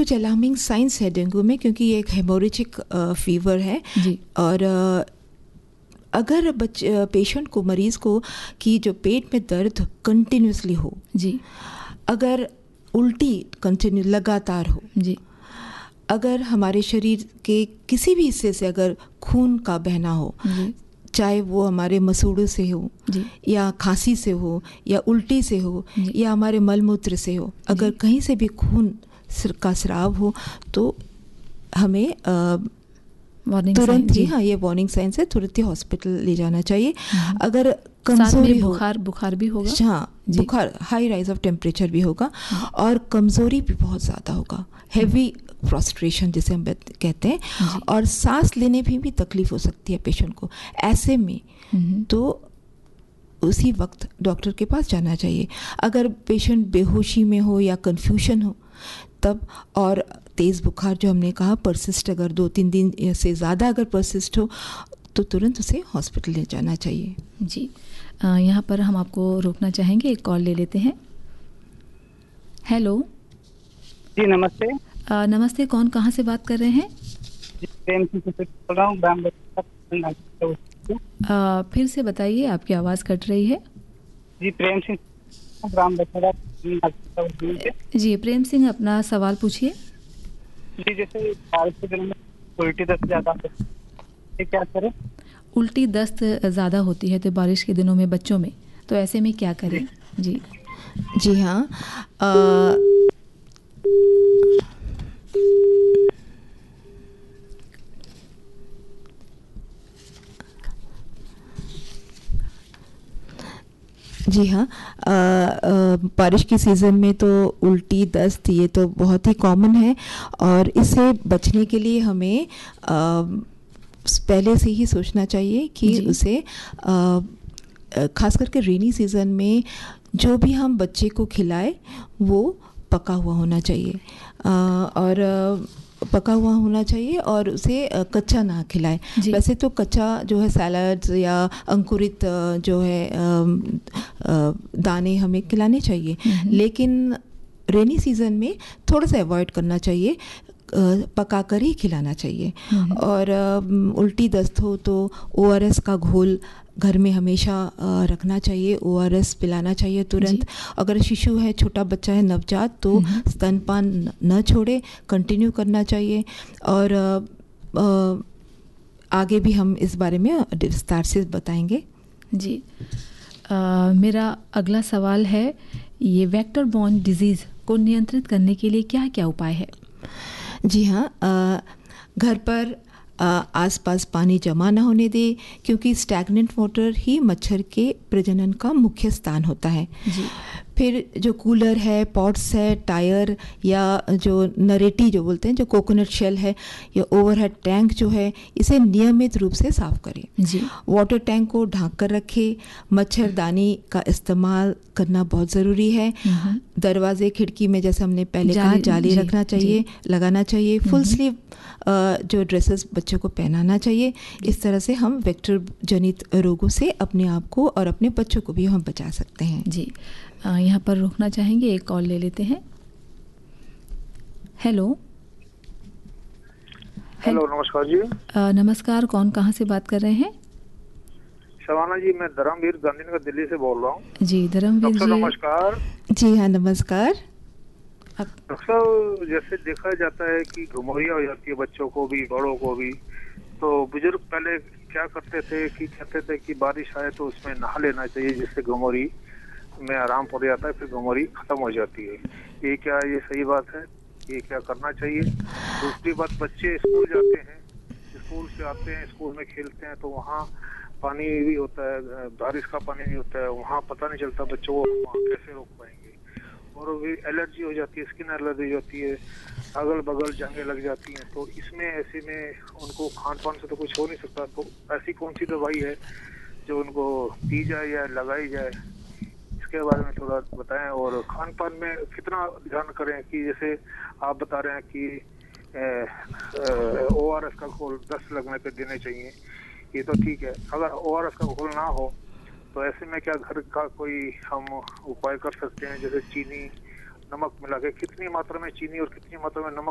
कुछ alarming science है dengue में, क्योंकि ये एक हेमोरेजिक फीवर है जी। और अगर पेशेंट को, मरीज़ को कि जो पेट में दर्द कंटिन्यूसली हो जी। अगर उल्टी कंटिन्यू लगातार हो जी। अगर हमारे शरीर के किसी भी हिस्से से अगर खून का बहना हो जी। चाहे वो हमारे मसूड़ों से हो जी। या खांसी से हो या उल्टी से हो या हमारे मलमूत्र से हो, अगर कहीं से भी खून का स्राव हो तो हमें तुरंत ही, हाँ ये वार्निंग साइंस है, तुरंत ही हॉस्पिटल ले जाना चाहिए। अगर कमजोरी हो, बुखार भी होगा, हाँ बुखार, हाई राइज ऑफ टेम्परेचर भी होगा और कमजोरी भी बहुत ज़्यादा होगा, हैवी फ्रस्ट्रेशन जिसे हम कहते हैं, और सांस लेने में भी तकलीफ हो सकती है पेशेंट को। ऐसे में तो उसी वक्त डॉक्टर के पास जाना चाहिए। अगर पेशेंट बेहोशी में हो या कन्फ्यूजन हो तब, और तेज़ बुखार जो हमने कहा परसिस्ट, अगर 2-3 दिन से ज़्यादा अगर परसिस्ट हो तो तुरंत उसे हॉस्पिटल ले जाना चाहिए। जी। यहाँ पर हम आपको रोकना चाहेंगे, एक कॉल ले लेते हैं। हेलो जी नमस्ते। नमस्ते, कौन कहाँ से बात कर रहे हैं? जी प्रेम सिंह से बोल रहा हूँ। फिर से बताइए, आपकी आवाज़ कट रही है। जी प्रेम सिंह, ग्राम बछड़ा। जी प्रेम सिंह, अपना सवाल पूछिए। जी जैसे बारिश के दिनों में उल्टी दस्त ज़्यादा होती है, क्या करें? उल्टी दस्त ज़्यादा होती है तो बारिश के दिनों में बच्चों में, तो ऐसे में क्या करें? जी जी हाँ, जी हाँ, बारिश की सीज़न में तो उल्टी दस्त ये तो बहुत ही कॉमन है, और इससे बचने के लिए हमें पहले से ही सोचना चाहिए कि उसे खास करके रेनी सीज़न में जो भी हम बच्चे को खिलाए वो पका हुआ होना चाहिए, और पका हुआ होना चाहिए और उसे कच्चा ना खिलाएं। वैसे तो कच्चा जो है सैलड्स या अंकुरित जो है दाने हमें खिलाने चाहिए, लेकिन रेनी सीज़न में थोड़ा सा अवॉइड करना चाहिए, पका कर ही खिलाना चाहिए। और उल्टी दस्त हो तो ORS का घोल घर में हमेशा रखना चाहिए, ORS पिलाना चाहिए तुरंत। अगर शिशु है, छोटा बच्चा है, नवजात, तो स्तनपान न छोड़े, कंटिन्यू करना चाहिए। और आगे भी हम इस बारे में विस्तार से बताएंगे। जी मेरा अगला सवाल है, ये वेक्टर बॉर्न डिजीज़ को नियंत्रित करने के लिए क्या क्या उपाय है? जी हाँ, घर पर आसपास पानी जमा ना होने दें, क्योंकि स्टैग्नेंट वाटर ही मच्छर के प्रजनन का मुख्य स्थान होता है। जी। फिर जो कूलर है, पॉट्स है, टायर या जो नरेटी जो बोलते हैं, जो कोकोनट शेल है या ओवरहेड टैंक जो है, इसे नियमित रूप से साफ करें। जी। वाटर टैंक को ढक कर रखें। मच्छरदानी का इस्तेमाल करना बहुत ज़रूरी है। दरवाजे खिड़की में जैसे हमने पहले कहा जाली रखना चाहिए, लगाना चाहिए। फुल स्लीव जो ड्रेसेस बच्चों को पहनाना चाहिए। इस तरह से हम वेक्टर जनित रोगों से अपने आप को और अपने बच्चों को भी हम बचा सकते हैं। जी यहाँ पर रुकना चाहेंगे, एक कॉल ले लेते हैं। हेलो हेलो, नमस्कार जी। नमस्कार, कौन कहाँ से बात कर रहे हैं? शबाना जी, मैं धर्मवीर गांधीनगर दिल्ली से बोल रहा हूँ। जी धर्मवीर जी, नमस्कार। जी हाँ नमस्कार। डॉक्टर साहब, जैसे देखा जाता है कि घुमौरिया हो जाती है बच्चों को भी, बड़ों को भी, तो बुजुर्ग पहले क्या करते थे कि कहते थे कि बारिश आए तो उसमें नहा लेना चाहिए, जिससे घुमौरी में आराम पड़ जाता है, फिर घुमौरी खत्म हो जाती है। ये क्या ये सही बात है? ये क्या करना चाहिए? दूसरी बात, बच्चे स्कूल जाते हैं, स्कूल से आते हैं, स्कूल में खेलते हैं, तो वहाँ पानी भी होता है, बारिश का पानी भी होता है, वहाँ पता नहीं चलता बच्चों को, वहाँ कैसे रोक पाएंगे? और भी एलर्जी हो जाती है, स्किन एलर्जी हो जाती है, अगल बगल जंगें लग जाती हैं। तो इसमें ऐसे में उनको खान पान से तो कुछ हो नहीं सकता, तो ऐसी कौन सी दवाई है जो उनको दी जाए या लगाई जाए, इसके बारे में थोड़ा बताएं। और खान पान में कितना ध्यान करें कि जैसे आप बता रहे हैं कि ORS का घोल दस्त लगने पे देने चाहिए, ये तो ठीक है। अगर ORS का घोल ना हो तो ऐसे में क्या घर का कोई हम उपाय कर सकते हैं, जैसे चीनी नमक मिला के, कितनी मात्रा में चीनी और कितनी मात्रा में नमक